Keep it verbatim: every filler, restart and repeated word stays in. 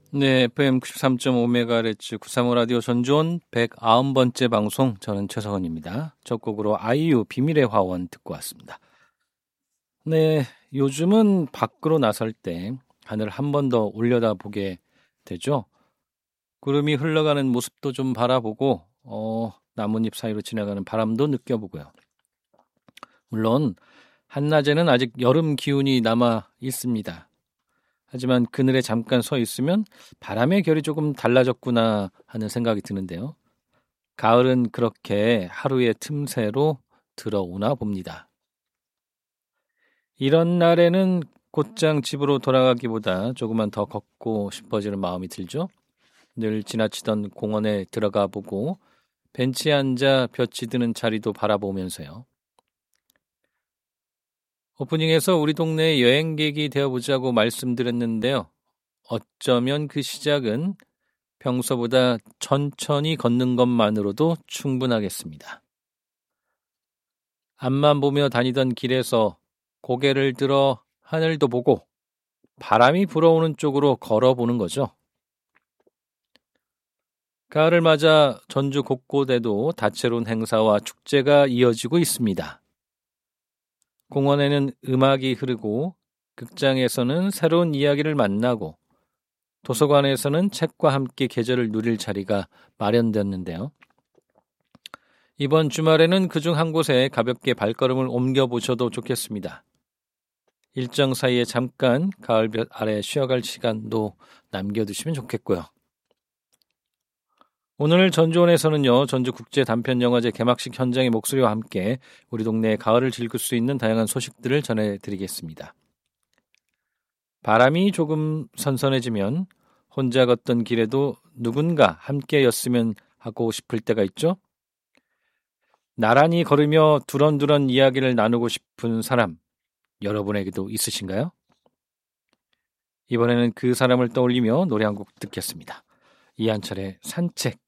네, 에프엠 구십삼 점 오 메가헤르츠 구삼오 라디오 전주원 백구 번째 방송, 저는 최성원입니다. 첫 곡으로 아이유 비밀의 화원 듣고 왔습니다. 네, 요즘은 밖으로 나설 때 하늘 한 번 더 올려다보게 되죠. 구름이 흘러가는 모습도 좀 바라보고 어, 나뭇잎 사이로 지나가는 바람도 느껴보고요. 물론 한낮에는 아직 여름 기운이 남아 있습니다. 하지만 그늘에 잠깐 서 있으면 바람의 결이 조금 달라졌구나 하는 생각이 드는데요. 가을은 그렇게 하루의 틈새로 들어오나 봅니다. 이런 날에는 곧장 집으로 돌아가기보다 조금만 더 걷고 싶어지는 마음이 들죠. 늘 지나치던 공원에 들어가 보고 벤치에 앉아 볕이 드는 자리도 바라보면서요. 오프닝에서 우리 동네 여행객이 되어보자고 말씀드렸는데요. 어쩌면 그 시작은 평소보다 천천히 걷는 것만으로도 충분하겠습니다. 앞만 보며 다니던 길에서 고개를 들어 하늘도 보고 바람이 불어오는 쪽으로 걸어보는 거죠. 가을을 맞아 전주 곳곳에도 다채로운 행사와 축제가 이어지고 있습니다. 공원에는 음악이 흐르고 극장에서는 새로운 이야기를 만나고 도서관에서는 책과 함께 계절을 누릴 자리가 마련되었는데요. 이번 주말에는 그중 한 곳에 가볍게 발걸음을 옮겨보셔도 좋겠습니다. 일정 사이에 잠깐 가을볕 아래 쉬어갈 시간도 남겨두시면 좋겠고요. 오늘 전주원에서는요, 전주국제단편영화제 개막식 현장의 목소리와 함께 우리 동네의 가을을 즐길 수 있는 다양한 소식들을 전해드리겠습니다. 바람이 조금 선선해지면 혼자 걷던 길에도 누군가 함께였으면 하고 싶을 때가 있죠. 나란히 걸으며 두런두런 이야기를 나누고 싶은 사람, 여러분에게도 있으신가요? 이번에는 그 사람을 떠올리며 노래 한 곡 듣겠습니다. 이한철의 산책.